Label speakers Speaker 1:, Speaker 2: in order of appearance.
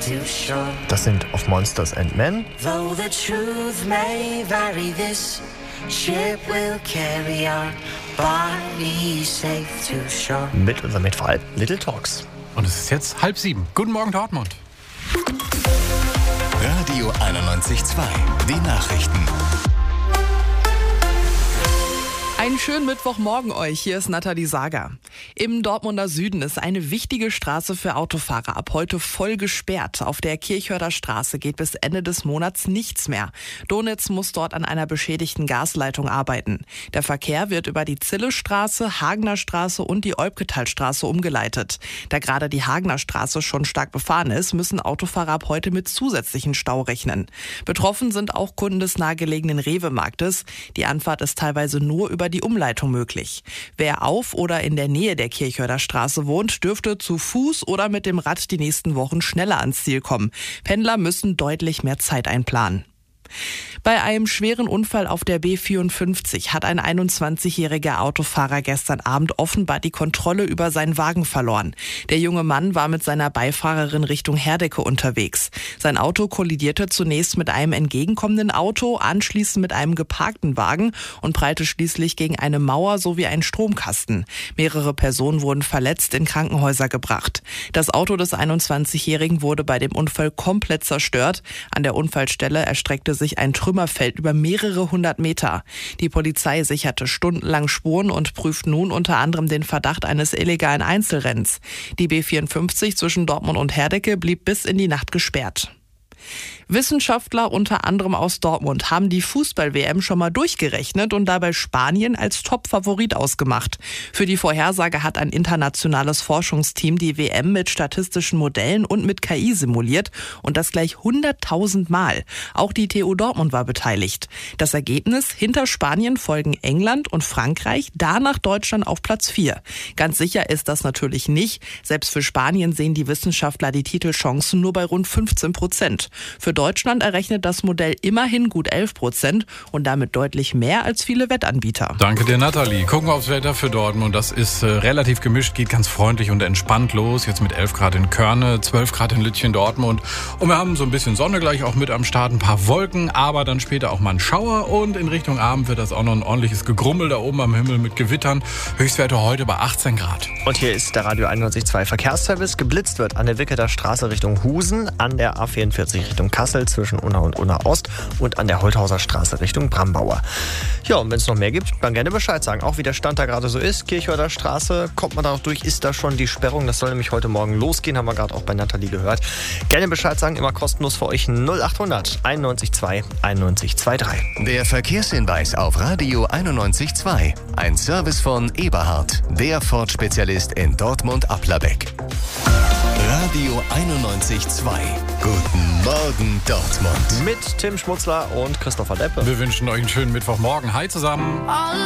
Speaker 1: Das sind Of Monsters and Men.
Speaker 2: Though the truth may vary, this ship will carry our bodies safe to shore.
Speaker 1: Mit unserem Mitfall Little Talks.
Speaker 3: Und es ist jetzt 6:30. Guten Morgen, Dortmund.
Speaker 4: Radio 91.2, die Nachrichten.
Speaker 5: Einen schönen Mittwochmorgen euch, hier ist Nathalie Sager. Im Dortmunder Süden ist eine wichtige Straße für Autofahrer ab heute voll gesperrt. Auf der Kirchhörder Straße geht bis Ende des Monats nichts mehr. Donitz muss dort an einer beschädigten Gasleitung arbeiten. Der Verkehr wird über die Zillestraße, Hagener Straße und die Olbketalstraße umgeleitet. Da gerade die Hagener Straße schon stark befahren ist, müssen Autofahrer ab heute mit zusätzlichen Stau rechnen. Betroffen sind auch Kunden des nahegelegenen Rewe-Marktes. Die Anfahrt ist teilweise nur über die Umleitung möglich. Wer auf oder in der Nähe der Kirchhörder Straße wohnt, dürfte zu Fuß oder mit dem Rad die nächsten Wochen schneller ans Ziel kommen. Pendler müssen deutlich mehr Zeit einplanen. Bei einem schweren Unfall auf der B54 hat ein 21-jähriger Autofahrer gestern Abend offenbar die Kontrolle über seinen Wagen verloren. Der junge Mann war mit seiner Beifahrerin Richtung Herdecke unterwegs. Sein Auto kollidierte zunächst mit einem entgegenkommenden Auto, anschließend mit einem geparkten Wagen und prallte schließlich gegen eine Mauer sowie einen Stromkasten. Mehrere Personen wurden verletzt in Krankenhäuser gebracht. Das Auto des 21-Jährigen wurde bei dem Unfall komplett zerstört. An der Unfallstelle erstreckte sich ein Trümmerfeld über mehrere hundert Meter. Die Polizei sicherte stundenlang Spuren und prüft nun unter anderem den Verdacht eines illegalen Einzelrennens. Die B54 zwischen Dortmund und Herdecke blieb bis in die Nacht gesperrt. Wissenschaftler unter anderem aus Dortmund haben die Fußball-WM schon mal durchgerechnet und dabei Spanien als Top-Favorit ausgemacht. Für die Vorhersage hat ein internationales Forschungsteam die WM mit statistischen Modellen und mit KI simuliert und das gleich 100.000 Mal. Auch die TU Dortmund war beteiligt. Das Ergebnis: hinter Spanien folgen England und Frankreich, danach Deutschland auf Platz 4. Ganz sicher ist das natürlich nicht. Selbst für Spanien sehen die Wissenschaftler die Titelchancen nur bei rund 15%. Für Deutschland errechnet das Modell immerhin gut 11% und damit deutlich mehr als viele Wettanbieter.
Speaker 3: Danke dir, Nathalie. Gucken wir aufs Wetter für Dortmund. Das ist relativ gemischt, geht ganz freundlich und entspannt los. Jetzt mit 11 Grad in Körne, 12 Grad in Lütchen, Dortmund. Und wir haben so ein bisschen Sonne gleich auch mit am Start, ein paar Wolken, aber dann später auch mal ein Schauer. Und in Richtung Abend wird das auch noch ein ordentliches Gegrummel da oben am Himmel mit Gewittern. Höchstwerte heute bei 18 Grad.
Speaker 1: Und hier ist der Radio 91.2 Verkehrsservice. Geblitzt wird an der Wicketer Straße Richtung Husen, an der A44 Richtung Kassel zwischen Unna und Unna Ost und an der Holthauser Straße Richtung Brambauer. Ja, und wenn es noch mehr gibt, dann gerne Bescheid sagen. Auch wie der Stand da gerade so ist. Kirchhörder Straße, kommt man da noch durch? Ist da schon die Sperrung? Das soll nämlich heute Morgen losgehen, haben wir gerade auch bei Nathalie gehört. Gerne Bescheid sagen, immer kostenlos für euch 0800 91.2 91.23.
Speaker 4: Der Verkehrshinweis auf Radio 91.2. Ein Service von Eberhard, der Ford-Spezialist in Dortmund-Applerbeck. Radio 91.2. Guten Morgen, Dortmund.
Speaker 1: Mit Tim Schmutzler und Christopher Deppe.
Speaker 3: Wir wünschen euch einen schönen Mittwochmorgen. Hi zusammen.